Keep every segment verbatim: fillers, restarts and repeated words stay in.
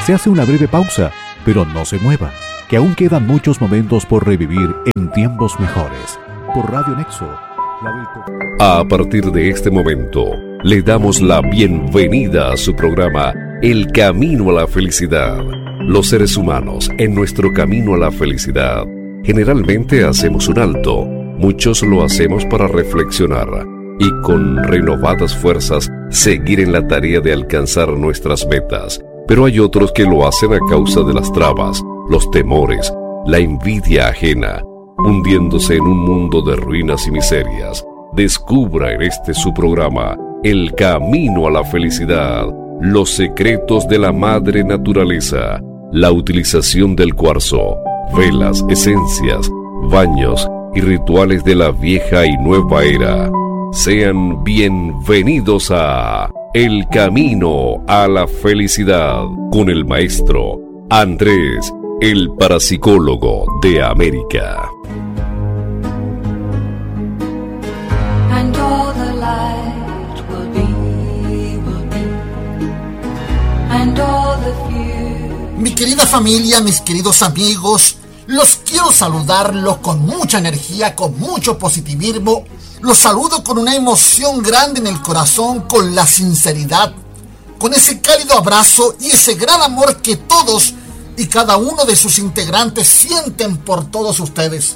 Se hace una breve pausa, pero no se mueva, que aún quedan muchos momentos por revivir en tiempos mejores. Por Radio Nexo. A partir de este momento, le damos la bienvenida a su programa El Camino a la Felicidad. Los seres humanos, en nuestro camino a la felicidad, generalmente hacemos un alto. Muchos lo hacemos para reflexionar y con renovadas fuerzas seguir en la tarea de alcanzar nuestras metas. Pero hay otros que lo hacen a causa de las trabas, los temores, la envidia ajena, hundiéndose en un mundo de ruinas y miserias. Descubra en este su programa El Camino a la Felicidad, los secretos de la madre naturaleza, la utilización del cuarzo, velas, esencias, baños y rituales de la vieja y nueva era. Sean bienvenidos a El Camino a la Felicidad con el maestro Andrés, el parapsicólogo de América. And all the light will be, will be, and all the fear. Mi querida familia, mis queridos amigos, los quiero saludarlos con mucha energía, con mucho positivismo. Los saludo con una emoción grande en el corazón, con la sinceridad, con ese cálido abrazo y ese gran amor que todos y cada uno de sus integrantes sienten por todos ustedes.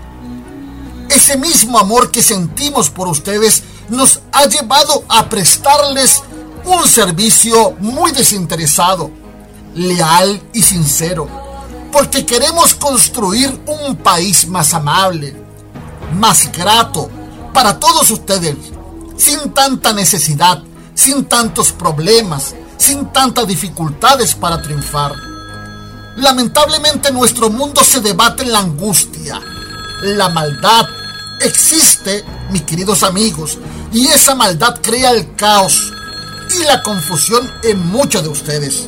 Ese mismo amor que sentimos por ustedes nos ha llevado a prestarles un servicio muy desinteresado, leal y sincero, porque queremos construir un país más amable, más grato para todos ustedes, sin tanta necesidad, sin tantos problemas, sin tantas dificultades para triunfar. Lamentablemente nuestro mundo se debate en la angustia, la maldad existe, mis queridos amigos, y esa maldad crea el caos y la confusión en muchos de ustedes.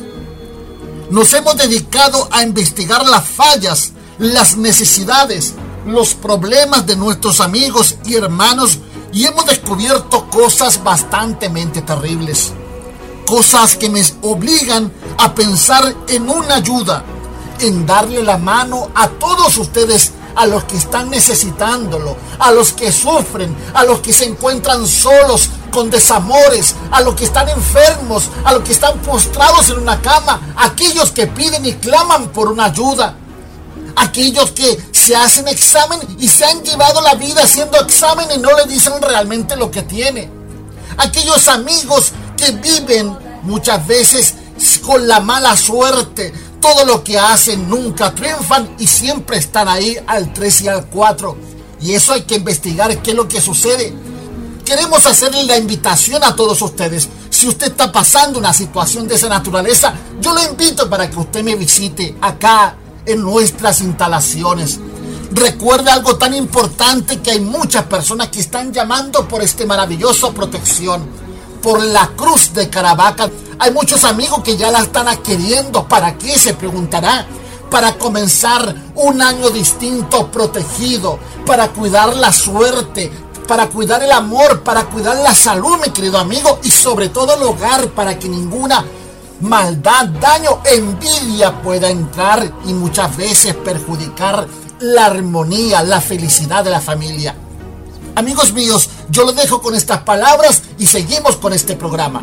Nos hemos dedicado a investigar las fallas, las necesidades, los problemas de nuestros amigos y hermanos y hemos descubierto cosas bastante terribles. Cosas que me obligan a pensar en una ayuda, en darle la mano a todos ustedes, a los que están necesitándolo, a los que sufren, a los que se encuentran solos, con desamores, a los que están enfermos, a los que están postrados en una cama, aquellos que piden y claman por una ayuda, aquellos que se hacen examen y se han llevado la vida haciendo examen y no le dicen realmente lo que tiene, aquellos amigos que viven muchas veces con la mala suerte. Todo lo que hacen nunca triunfan y siempre están ahí al tres y al cuatro. Y eso hay que investigar qué es lo que sucede. Queremos hacerle la invitación a todos ustedes. Si usted está pasando una situación de esa naturaleza, yo lo invito para que usted me visite acá en nuestras instalaciones. Recuerde algo tan importante, que hay muchas personas que están llamando por este maravilloso protección, por la cruz de Caravaca. Hay muchos amigos que ya la están adquiriendo. ¿Para qué? Se preguntará. Para comenzar un año distinto, protegido, para cuidar la suerte, para cuidar el amor, para cuidar la salud, mi querido amigo, y sobre todo el hogar, para que ninguna maldad, daño, envidia pueda entrar y muchas veces perjudicar la armonía, la felicidad de la familia. Amigos míos, yo lo dejo con estas palabras y seguimos con este programa.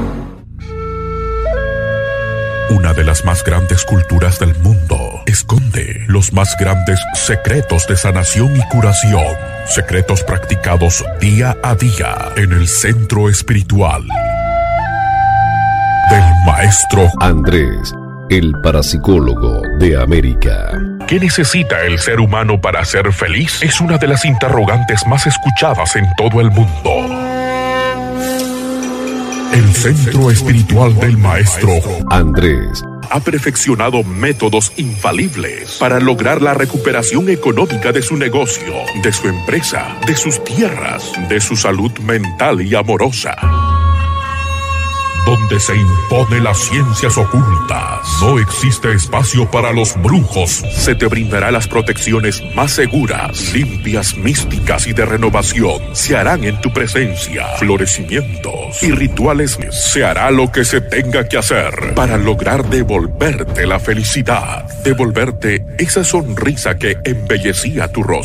Una de las más grandes culturas del mundo esconde los más grandes secretos de sanación y curación. Secretos practicados día a día en el centro espiritual del maestro Andrés, el parapsicólogo de América. ¿Qué necesita el ser humano para ser feliz? Es una de las interrogantes más escuchadas en todo el mundo. El centro espiritual del maestro Andrés ha perfeccionado métodos infalibles para lograr la recuperación económica de su negocio, de su empresa, de sus tierras, de su salud mental y amorosa. donde se impone las ciencias ocultas. No existe espacio para los brujos. Se te brindará las protecciones más seguras, limpias, místicas y de renovación. Se harán en tu presencia florecimientos y rituales. Se hará lo que se tenga que hacer para lograr devolverte la felicidad, devolverte esa sonrisa que embellecía tu rostro.